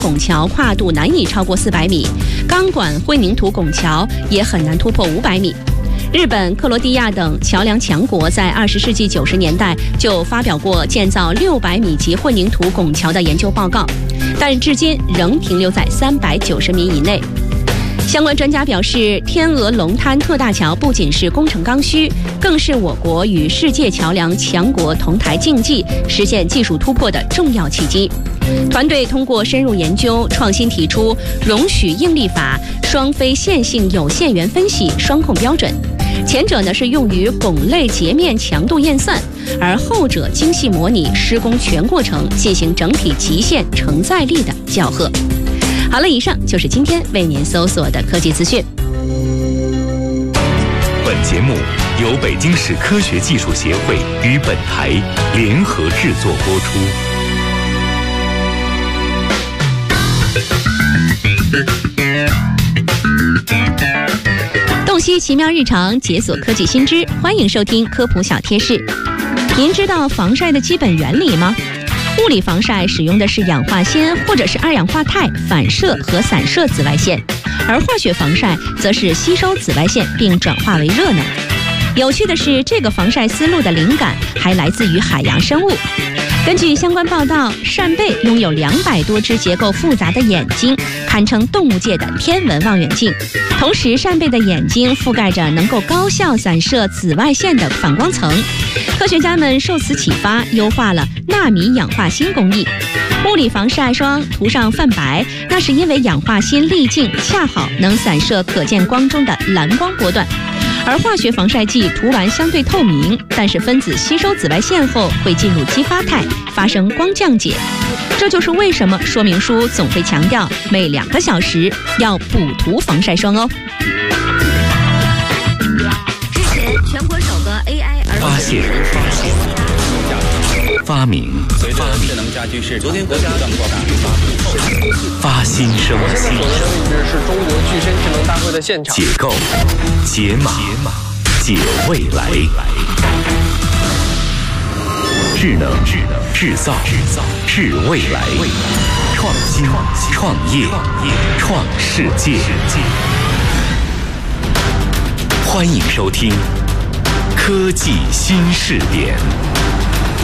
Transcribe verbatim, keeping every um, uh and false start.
拱桥跨度难以超过四百米，钢管混凝土拱桥也很难突破五百米。日本、克罗地亚等桥梁强国在二十世纪九十年代就发表过建造六百米级混凝土拱桥的研究报告，但至今仍停留在三百九十米以内。相关专家表示，天鹅龙滩特大桥不仅是工程刚需，更是我国与世界桥梁强国同台竞技、实现技术突破的重要契机。团队通过深入研究，创新提出容许应力法、双非线性有限元分析双控标准。前者呢是用于拱类截面强度验算，而后者精细模拟施工全过程，进行整体极限承载力的校核。好了，以上就是今天为您搜索的科技资讯。 本节目由北京市科学技术协会与本台联合制作播出。 洞悉奇妙日常，解锁科技新知，欢迎收听科普小贴士。您知道防晒的基本原理吗？物理防晒使用的是氧化锌或者是二氧化钛反射和散射紫外线，而化学防晒则是吸收紫外线并转化为热能。有趣的是，这个防晒思路的灵感还来自于海洋生物。根据相关报道，扇贝拥有两百多只结构复杂的眼睛，堪称动物界的天文望远镜。同时，扇贝的眼睛覆盖着能够高效散射紫外线的反光层。科学家们受此启发，优化了纳米氧化锌工艺。物理防晒霜涂上泛白，那是因为氧化锌粒径恰好能散射可见光中的蓝光波段。而化学防晒剂涂完相对透明，但是分子吸收紫外线后会进入激发态，发生光降解。这就是为什么说明书总会强调每两个小时要补涂防晒霜哦。 之前全国首个 A I 儿发现、发明、 随着智能家居市昨天国家将扩大发新生我现在所在的位置是中国具身智能大会的现场。 解构、解码、解未来。智能、智能、制造、制造、智未来。创新、创业、创世界。欢迎收听科技新视点。